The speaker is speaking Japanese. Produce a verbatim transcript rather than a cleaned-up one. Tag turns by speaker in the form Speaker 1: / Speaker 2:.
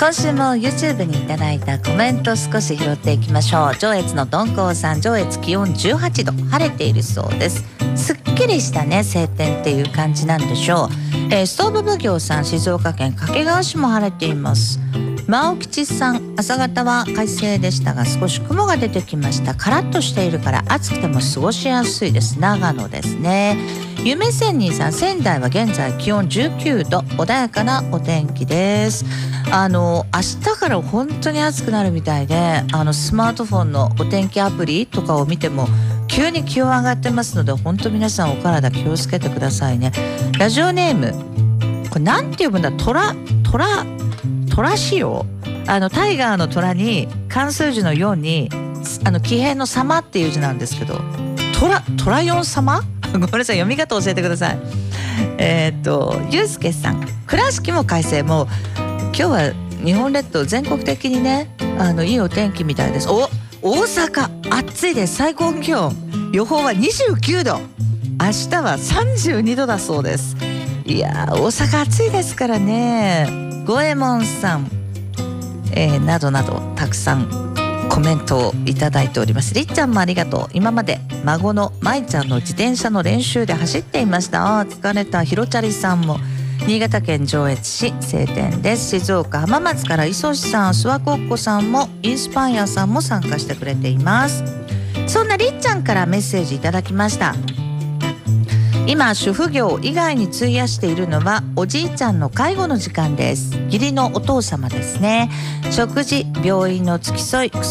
Speaker 1: 今週も YouTube にいただいたコメント少し拾っていきましょう。上越のどんこうさん、上越気温じゅうはちど、晴れているそうです。すっきりしたね晴天っていう感じなんでしょう。えー、ストーブ奉行さん、静岡県掛川市も晴れています。真尾吉さん、朝方は快晴でしたが少し雲が出てきました。カラッとしているから暑くても過ごしやすいです。長野ですね。夢仙人さん、仙台は現在気温じゅうきゅうど、穏やかなお天気です。あの明日から本当に暑くなるみたいで、あのスマートフォンのお天気アプリとかを見ても急に気温上がってますので、本当皆さんお体気をつけてくださいね。ラジオネーム、これなんて呼ぶんだ、トラトラトラ仕様、あのタイガーの虎に漢数字のよんにあの騎兵の様っていう字なんですけど、トラトラヨン様ごめんなさい、読み方教えてください。えー、っとゆうすけさん、倉敷も快晴。もう今日は日本列島全国的にね、あのいいお天気みたいです。お大阪暑いです。最高気温予報はにじゅうきゅうど、明日はさんじゅうにどだそうです。いやー、大阪暑いですからね。五右衛門さん、えー、などなどたくさんコメントをいただいております。りっちゃんもありがとう。今まで孫のまいちゃんの自転車の練習で走っていました。あー疲れた。ひろちゃりさんも新潟県上越市晴天です。静岡浜松から磯志さん、諏訪コッコさんもインスパイアさんも参加してくれています。そんなりっちゃんからメッセージいただきました。今主婦業以外に費やしているのはおじいちゃんの介護の時間です。義理のお父様ですね。食事、病院の付き添い、